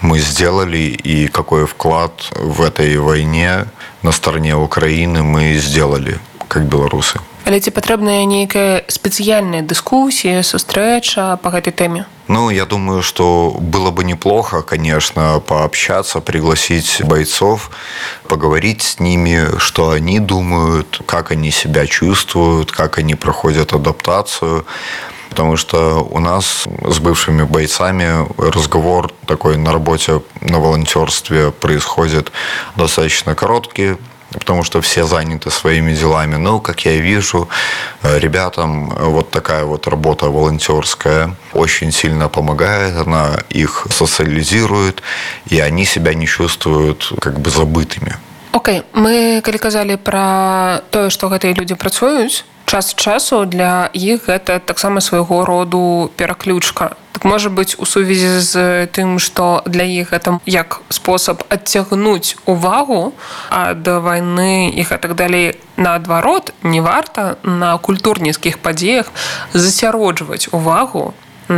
мы сделали и какой вклад в этой войне на стороне Украины мы сделали, как белорусы. Але ці патрэбная нейкая спецыяльная дыскусія, сустрэча по гэтай тэме? Я думаю, что было бы неплохо, конечно, пообщаться, пригласить бойцов, поговорить с ними, что они думают, как они себя чувствуют, как они проходят адаптацию. Потому что у нас с бывшими бойцами разговор такой на работе, на волонтерстве происходит достаточно короткий, потому что все заняты своими делами. Как я вижу, ребятам вот такая вот работа волонтерская очень сильно помогает, она их социализирует, и они себя не чувствуют как бы забытыми. Окей, мы калі казалі пра тое, што гэтыя людзі працуюць, час ад часу для іх гэта таксама свайго роду пераключка. Так можа быць у сувязі з тым, што для іх гэта як спосаб адцягнуць увагу ад вайны і гэтак далей. Наадварот, не варта на культурніцкіх падзеях засяроджваць увагу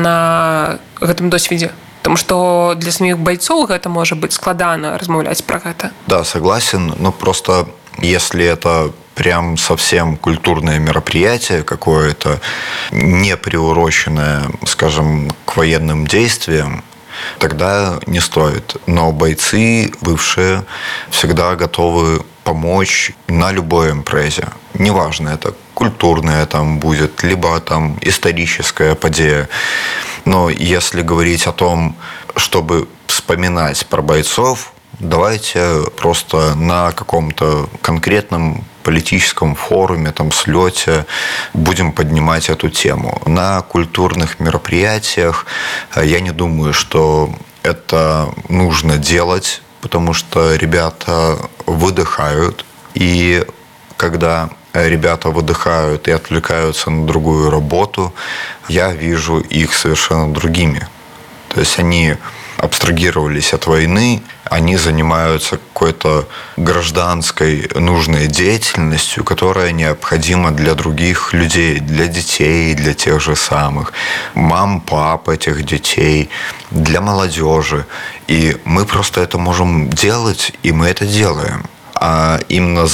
на гэтым досведзе. Потому что для самих бойцов это может быть складано размаўляць про это. Да, согласен, но просто если это прям совсем культурное мероприятие какое-то, не приуроченное, скажем, к военным действиям, тогда не стоит. Но бойцы бывшие всегда готовы помочь на любой импрезе. Неважно, это культурное там будет, либо там историческая подея. Но если говорить о том, чтобы вспоминать про бойцов, давайте просто на каком-то конкретном политическом форуме, там, слете будем поднимать эту тему. На культурных мероприятиях я не думаю, что это нужно делать, потому что ребята выдыхают, и когда ребята выдыхают и отвлекаются на другую работу, я вижу их совершенно другими. То есть они абстрагировались от войны, они занимаются какой-то гражданской нужной деятельностью, которая необходима для других людей, для детей, для тех же самых мам, пап этих детей, для молодежи. И мы просто это можем делать, и мы это делаем. А именно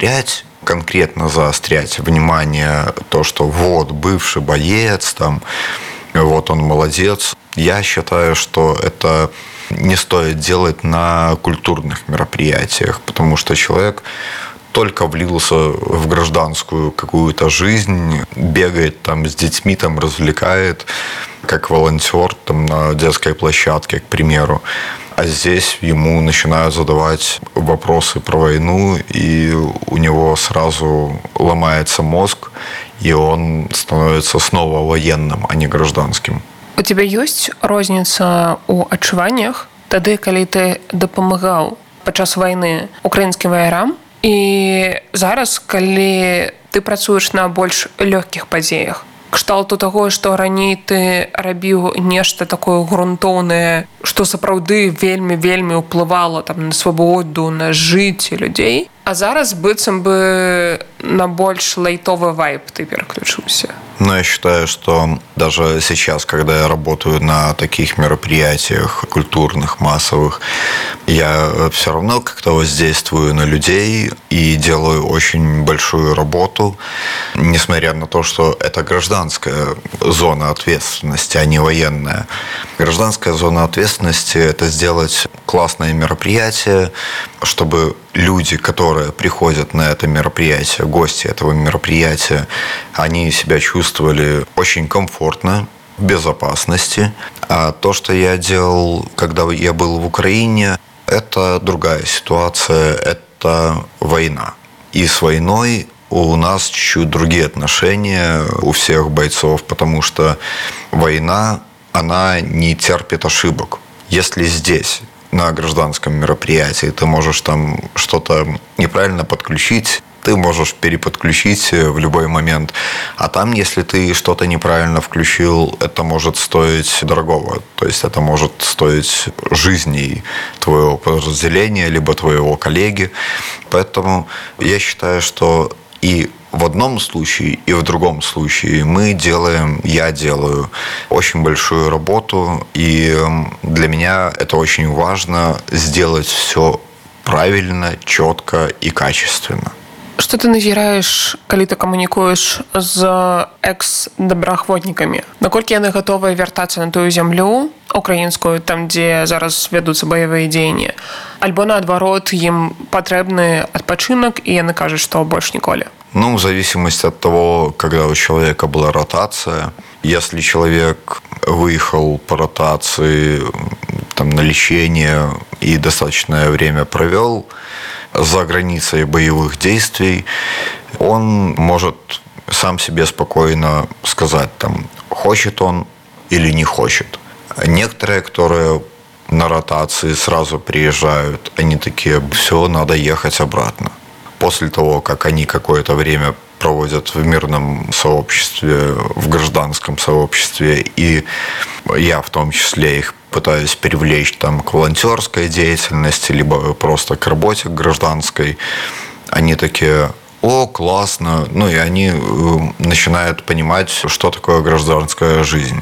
конкретно заострять внимание, то, что вот бывший боец, там, вот он молодец. Я считаю, что это не стоит делать на культурных мероприятиях, потому что человек только влился в гражданскую какую-то жизнь, бегает там с детьми, там развлекает, как волонтер там на детской площадке, к примеру. А здесь ему начинают задавать вопросы про войну, и у него сразу ломается мозг, и он становится снова военным, а не гражданским. У тебя ёсць розніца ў адчуваннях тады, калі ты дапамагаў падчас вайны украінскім ваярам, і зараз, калі ты працуеш на больш лёгкіх падзеях, кшталту таго, што раней ты рабіў нешта такое грунтоўнае, што сапраўды вельмі ўплывала там на свабоду, на жыццё людзей, а зараз быццам бы на больш лайтовы вайб ты пераключыўся. Я считаю, что даже сейчас, когда я работаю на таких мероприятиях культурных, массовых, я все равно как-то воздействую на людей и делаю очень большую работу, несмотря на то, что это гражданская зона ответственности, а не военная. Гражданская зона ответственности – это сделать классное мероприятие, чтобы люди, которые приходят на это мероприятие, гости этого мероприятия, они себя чувствовали очень комфортно, в безопасности. А то, что я делал, когда я был в Украине, это другая ситуация, это война. И с войной у нас чуть-чуть другие отношения у всех бойцов, потому что война, она не терпит ошибок. Если здесь на гражданском мероприятии ты можешь там что-то неправильно подключить, ты можешь переподключить в любой момент. А там, если ты что-то неправильно включил, это может стоить дорогого. То есть это может стоить жизней твоего подразделения, либо твоего коллеги. Поэтому я считаю, что И в одном случае, и в другом случае я делаю очень большую работу, и для меня это очень важно сделать все правильно, четко и качественно. Што ты назіраеш, калі ты камунікуеш з экс-добраахвотнікамі? Наколькі яны гатовыя вяртацца на тую зямлю украінскую, там, дзе зараз вядуцца баявыя дзеянні? Альбо, наадварот, ім патрэбны адпачынак, и яны кажуць, што больш ніколі? В зависимости от того, когда у человека была ротация. Если человек выехал по ротации на лечение и достаточное время провел за границей боевых действий, он может сам себе спокойно сказать, хочет он или не хочет. Некоторые, которые на ротации сразу приезжают, они такие: все, надо ехать обратно. После того, как они какое-то время проводят в мирном сообществе, в гражданском сообществе, и я в том числе их пытаюсь привлечь к волонтерской деятельности, либо просто к работе гражданской, они такие: о, классно, и они начинают понимать, что такое гражданская жизнь.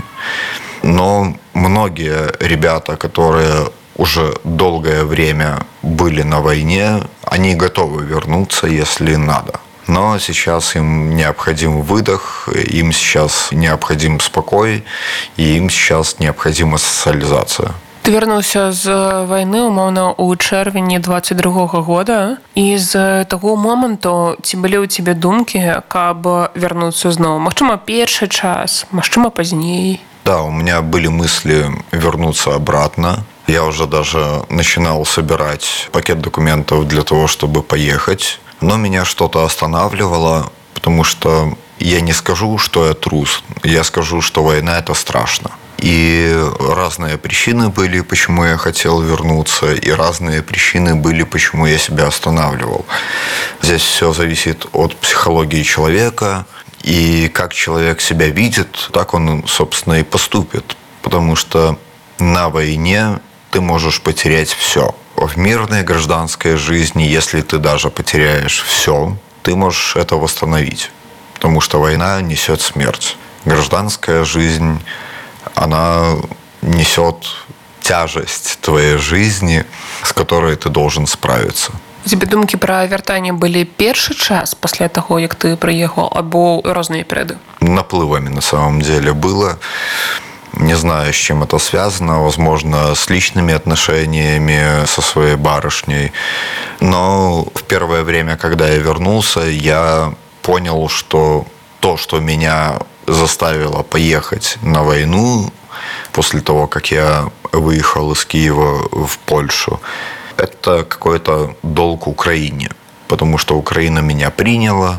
Но многие ребята, которые уже долгое время были на войне, они готовы вернуться, если надо. Но сейчас им необходим выдох, им сейчас необходим спокой, и им сейчас необходима социализация. Ты вярнуўся з вайны, умоўна, у чэрвені 22-го года, і з таго моманту ці былі ў цябе думкі, каб вярнуцца зноў? Магчыма, першы час, магчыма, пазней? Да, у меня были мысли вернуться обратно. Я уже даже начинал собирать пакет документов для того, чтобы поехать. Но меня что-то останавливало, потому что я не скажу, что я трус. Я скажу, что война – это страшно. И разные причины были, почему я хотел вернуться, и разные причины были, почему я себя останавливал. Здесь все зависит от психологии человека, и как человек себя видит, так он, собственно, и поступит. Потому что на войне ты можешь потерять все. В мирной гражданской жизни, если ты даже потеряешь все, ты можешь это восстановить. Потому что война несет смерть. Гражданская жизнь, она несет тяжесть твоей жизни, с которой ты должен справиться. У тебе думкі пра вяртанне былі першы час пасля таго, як ты прыехаў, або розныя перыяды? Наплывами на самом деле было. Не знаю, с чем это связано. Возможно, с личными отношениями со своей барышней. Но в первое время, когда я вернулся, я понял, что то, что меня заставило поехать на войну после того, как я выехал из Киева в Польшу, это какой-то долг Украине. Потому что Украина меня приняла,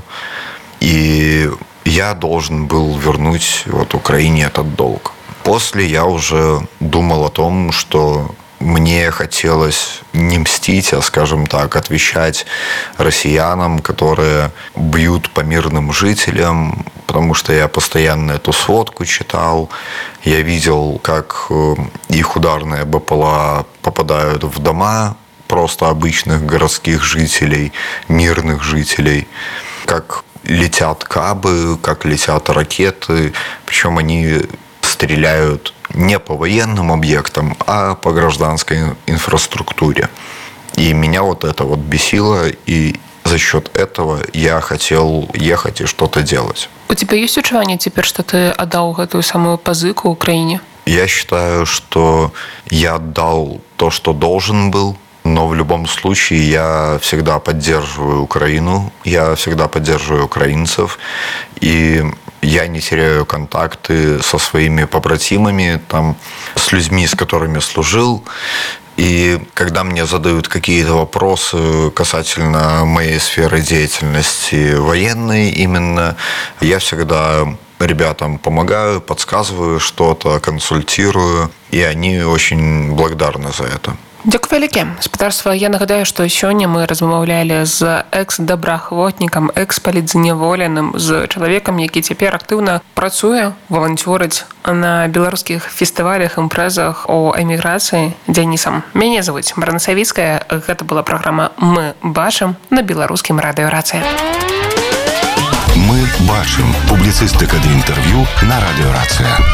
и я должен был вернуть Украине этот долг. После я уже думал о том, что мне хотелось не мстить, а, скажем так, отвечать россиянам, которые бьют по мирным жителям, потому что я постоянно эту сводку читал. Я видел, как их ударные БПЛА попадают в дома просто обычных городских жителей, мирных жителей, как летят кабы, как летят ракеты, причем они стреляют не по военным объектам, а по гражданской инфраструктуре. И меня это бесило, и за счет этого я хотел ехать и что-то делать. У тебя есть адчуванне цяпер, што ты аддаў гэтую самую пазыку Украине? Я считаю, что я отдал то, что должен был, но в любом случае я всегда поддерживаю Украину, я всегда поддерживаю украинцев, и я не теряю контакты со своими побратимами, с людьми, с которыми служил. И когда мне задают какие-то вопросы касательно моей сферы деятельности военной именно, я всегда ребятам помогаю, подсказываю что-то, консультирую, и они очень благодарны за это. Дзякуй вялікі. Спадарства, я нагадаю, што сёння мы размаўлялі з экс-добраахвотнікам, экс-палітзняволеным, з чалавекам, які цяпер актыўна працуе, валанцёрыць на беларускіх фестывалях, імпрэзах о эміграцыі, Дзянісам. Мяне завуць Марына Савіцкая. Гэта была праграма «Мы бачым» на беларускім радыё «Рацыя». Мы бачым. Публіцыстыка ды інтэрв'ю на радыёрацыя.